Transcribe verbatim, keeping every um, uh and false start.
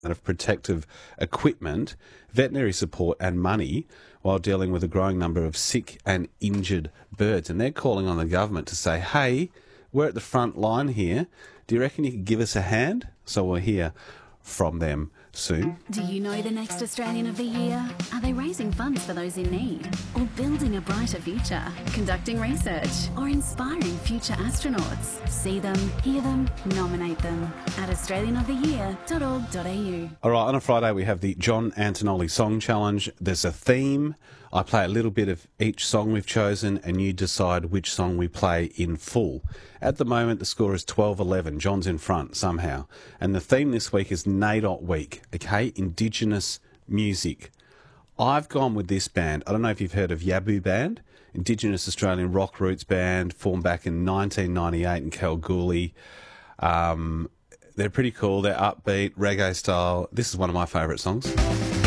of protective equipment, veterinary support and money while dealing with a growing number of sick and injured birds. And they're calling on the government to say, hey, we're at the front line here. Do you reckon you could give us a hand? So we'll hear from them soon. Do you know the next Australian of the Year? Are they raising funds for those in need? Or building a brighter future? Conducting research? Or inspiring future astronauts? See them, hear them, nominate them at australian of the year dot org dot a u. All right, on a Friday we have the John Antonelli Song Challenge. There's a theme. I play a little bit of each song we've chosen and you decide which song we play in full. At the moment the score is twelve eleven. John's in front somehow. And the theme this week is NAIDOT Week, okay? Indigenous music. I've gone with this band. I don't know if you've heard of Yabu Band, Indigenous Australian rock roots band, formed back in nineteen ninety-eight in Kalgoorlie. Um, they're pretty cool. They're upbeat, reggae style. This is one of my favourite songs.